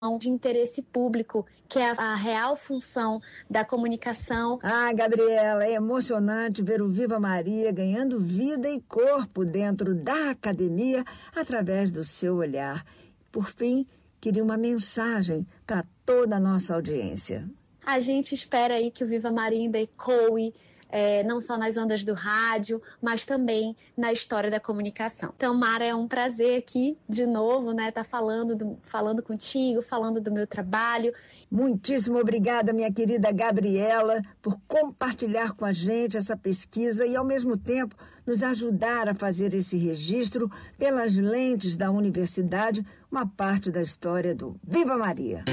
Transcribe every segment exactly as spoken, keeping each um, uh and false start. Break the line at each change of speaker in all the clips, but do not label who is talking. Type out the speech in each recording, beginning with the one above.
de interesse público, que é a real função da comunicação.
Ah, Gabriela, é emocionante ver o Viva Maria ganhando vida e corpo dentro da academia através do seu olhar. Por fim, queria uma mensagem para toda a nossa audiência.
A gente espera aí que o Viva Maria ainda ecoe, É, não só nas ondas do rádio, mas também na história da comunicação. Então, Mara, é um prazer aqui, de novo, né, estar falando, do, falando contigo, falando do meu trabalho.
Muitíssimo obrigada, minha querida Gabriela, por compartilhar com a gente essa pesquisa e, ao mesmo tempo, nos ajudar a fazer esse registro pelas lentes da universidade, uma parte da história do Viva Maria.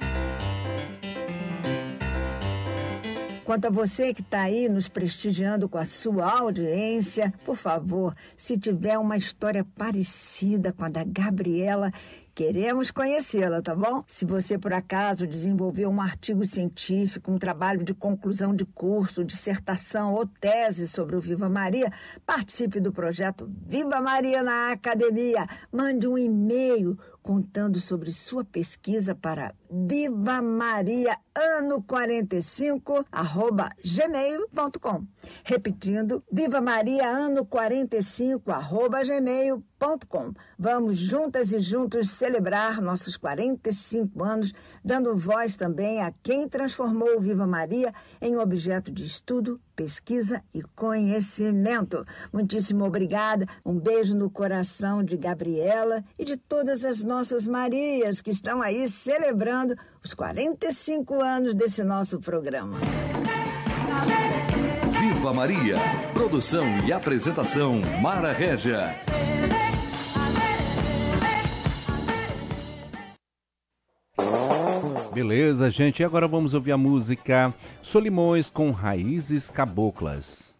Quanto a você que está aí nos prestigiando com a sua audiência, por favor, se tiver uma história parecida com a da Gabriela, queremos conhecê-la, tá bom? Se você, por acaso, desenvolveu um artigo científico, um trabalho de conclusão de curso, dissertação ou tese sobre o Viva Maria, participe do projeto Viva Maria na Academia. Mande um e-mail contando sobre sua pesquisa para vivamariaano quarenta e cinco arroba gmail ponto com. Repetindo, vivamariaano quarenta e cinco arroba gmail ponto com. Vamos juntas e juntos celebrar nossos quarenta e cinco anos, dando voz também a quem transformou o Viva Maria em objeto de estudo, pesquisa e conhecimento. Muitíssimo obrigada. Um beijo no coração de Gabriela e de todas as nossas Marias que estão aí celebrando os quarenta e cinco anos desse nosso programa.
Viva Maria. Produção e apresentação Mara Régia.
Beleza, gente. E agora vamos ouvir a música Solimões com Raízes Caboclas.